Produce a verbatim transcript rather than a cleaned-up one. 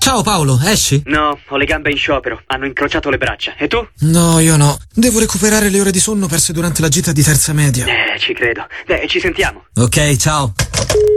Ciao Paolo, esci? No, ho le gambe in sciopero, hanno incrociato le braccia. E tu? No, io no. Devo recuperare le ore di sonno perse durante la gita di terza media. Eh, ci credo. Beh, ci sentiamo. Ok, ciao.